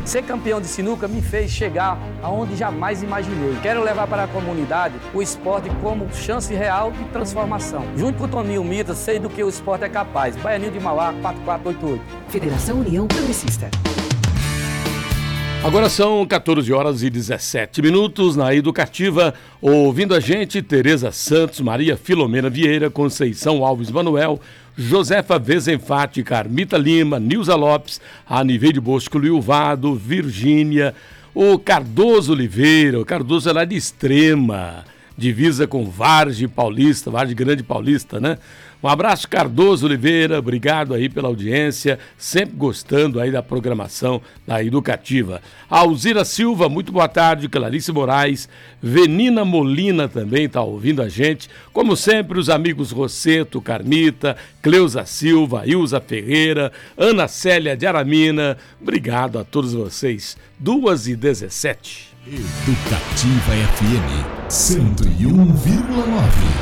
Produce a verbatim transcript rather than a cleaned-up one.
Ser campeão de sinuca me fez chegar aonde jamais imaginei. Quero levar para a comunidade o esporte como chance real de transformação. Junto com o Toninho Mita, sei do que o esporte é capaz. Baianinho de Mauá, quatro quatro oito oito. Federação União Progressista. Agora são quatorze horas e dezessete minutos na Educativa. Ouvindo a gente, Tereza Santos, Maria Filomena Vieira, Conceição Alves Manuel, Josefa Vezenfati, Carmita Lima, Nilza Lopes, Aniveide Bosco Liuvado, Virgínia, o Cardoso Oliveira, o Cardoso é lá de Extrema, divisa com Vargem Paulista, Vargem Grande Paulista, né? Um abraço, Cardoso Oliveira, obrigado aí pela audiência, sempre gostando aí da programação da Educativa. Alzira Silva, muito boa tarde, Clarice Moraes, Venina Molina também está ouvindo a gente, como sempre os amigos Rosseto, Carmita, Cleusa Silva, Ilza Ferreira, Ana Célia de Aramina, obrigado a todos vocês, duas e dezessete. Educativa F M cento e um vírgula nove.